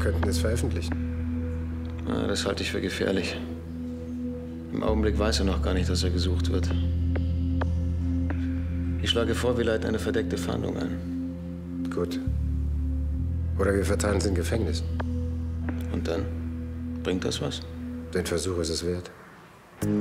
könnten es veröffentlichen. Na, das halte ich für gefährlich. Im Augenblick weiß er noch gar nicht, dass er gesucht wird. Ich schlage vor, wir leiten eine verdeckte Fahndung ein. Gut. Oder wir verteilen es in Gefängnissen. Und dann? Bringt das was? Den Versuch ist es wert.